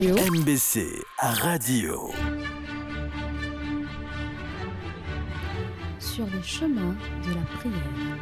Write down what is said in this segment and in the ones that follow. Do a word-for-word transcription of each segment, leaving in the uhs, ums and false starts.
M B C Radio. Sur les chemins de la prière.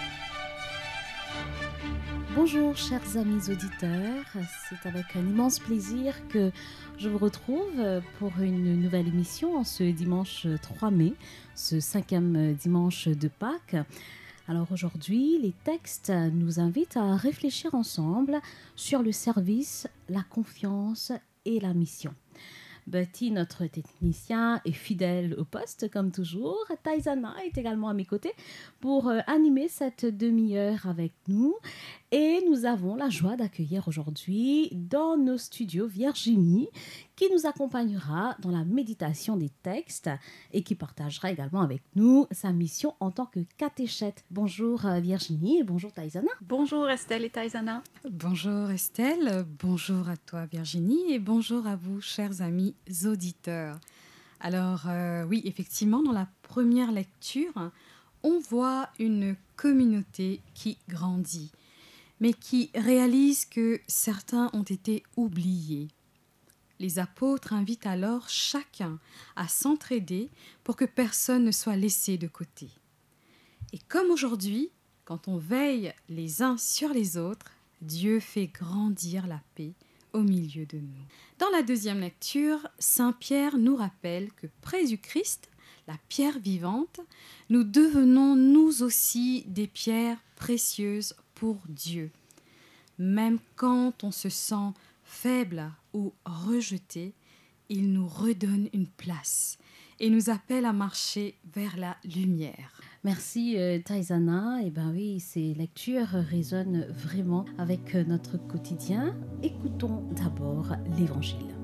Bonjour chers amis auditeurs, c'est avec un immense plaisir que je vous retrouve pour une nouvelle émission en ce dimanche trois mai, ce cinquième dimanche de Pâques. Alors aujourd'hui, les textes nous invitent à réfléchir ensemble sur le service, la confiance et la mission. Betty, notre technicien, est fidèle au poste comme toujours. Taizana est également à mes côtés pour euh, animer cette demi-heure avec nous. Et nous avons la joie d'accueillir aujourd'hui dans nos studios Virginie, qui nous accompagnera dans la méditation des textes et qui partagera également avec nous sa mission en tant que catéchète. Bonjour euh, Virginie et bonjour Taizana. Bonjour Estelle et Taizana. Bonjour Estelle, bonjour à toi Virginie et bonjour à vous chers amis auditeurs. Alors euh, oui, effectivement, dans la première lecture, on voit une communauté qui grandit, mais qui réalise que certains ont été oubliés. Les apôtres invitent alors chacun à s'entraider pour que personne ne soit laissé de côté. Et comme aujourd'hui, quand on veille les uns sur les autres, Dieu fait grandir la paix au milieu de nous. Dans la deuxième lecture, Saint Pierre nous rappelle que près du Christ, la pierre vivante, nous devenons nous aussi des pierres précieuses pour Dieu. Même quand on se sent faible ou rejeté, il nous redonne une place et nous appelle à marcher vers la lumière. Merci euh, Taizana. Et ben oui, ces lectures résonnent vraiment avec notre quotidien. Écoutons d'abord l'Évangile.